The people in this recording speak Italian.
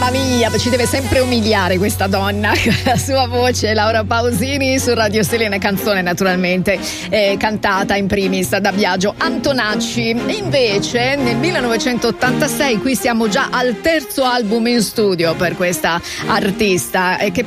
Mamma mia, ci deve sempre umiliare questa donna. La sua voce, Laura Pausini, su Radio Selena, canzone naturalmente cantata in primis da Biagio Antonacci. Invece nel 1986, qui siamo già al terzo album in studio per questa artista, che